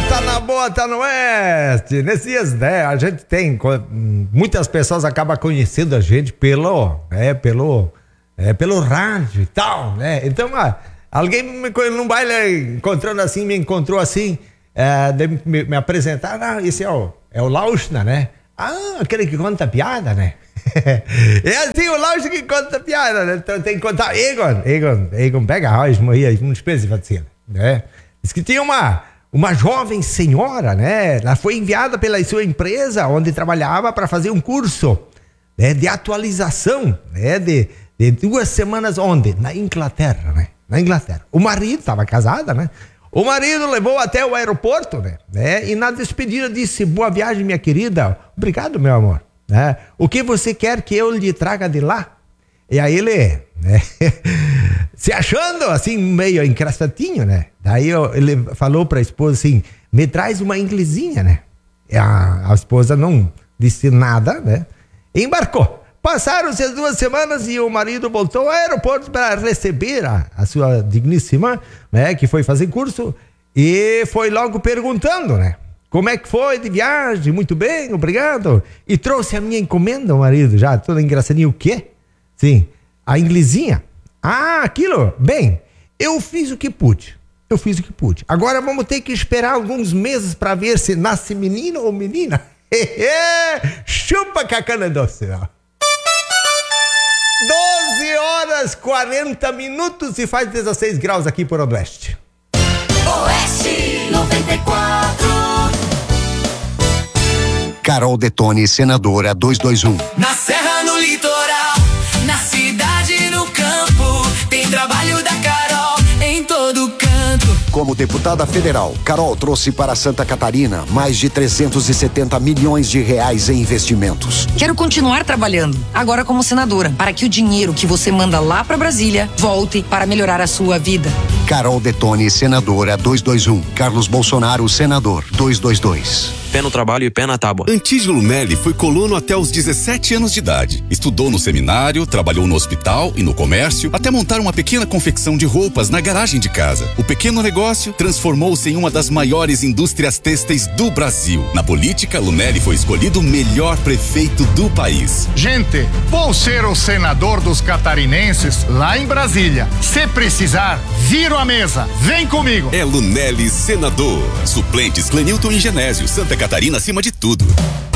tá na boa, tá no oeste. Nesses dias, né, a gente tem, muitas pessoas acabam conhecendo a gente pelo rádio e tal, né? Então, alguém num baile encontrando assim, me encontrou assim, me apresentaram, esse é o Lauschner, né? Aquele que conta piada, né? É assim, o Lauschner que conta piada, né? Então tem que contar. Egon Bergerhaus, aí, um espécie, né? Diz que tinha uma jovem senhora, né? Ela foi enviada pela sua empresa onde trabalhava para fazer um curso, né, de atualização, né, de 2 semanas onde? Na Inglaterra, né? Na Inglaterra. O marido estava casada, né? O marido levou até o aeroporto, né? E na despedida disse: boa viagem, minha querida. Obrigado, meu amor. Né? O que você quer que eu lhe traga de lá? E aí ele, né, se achando assim meio encrastadinho, né? Daí ele falou para a esposa assim: me traz uma inglesinha, né? E a esposa não disse nada, né? E embarcou. Passaram-se as 2 semanas e o marido voltou ao aeroporto para receber a sua digníssima, né, que foi fazer curso, e foi logo perguntando, né? Como é que foi de viagem? Muito bem, obrigado. E trouxe a minha encomenda, o marido, já toda engraçadinha. O quê? Sim, a inglesinha. Aquilo? Bem, eu fiz o que pude. Agora vamos ter que esperar alguns meses para ver se nasce menino ou menina. Chupa cacana doce, ó. 12h40 e faz 16 graus aqui por Oeste. Oeste 94. Carol Detone, senadora 221. Na serra, no litoral, na cidade, no campo, tem trabalho da Carol em todo canto. Como deputada federal, Carol trouxe para Santa Catarina mais de 370 milhões de reais em investimentos. Quero continuar trabalhando, agora como senadora, para que o dinheiro que você manda lá para Brasília volte para melhorar a sua vida. Carol Detone, senadora 221. Carlos Bolsonaro, senador 222. Pé no trabalho e pé na tábua. Antídio Lunelli foi colono até os 17 anos de idade. Estudou no seminário, trabalhou no hospital e no comércio, até montar uma pequena confecção de roupas na garagem de casa. O pequeno negócio transformou-se em uma das maiores indústrias têxteis do Brasil. Na política, Lunelli foi escolhido o melhor prefeito do país. Gente, vou ser o senador dos catarinenses lá em Brasília. Se precisar, viro a mesa. Vem comigo. É Lunelli, senador. Suplentes Clenilton e Genésio. Santa Catarina acima de tudo.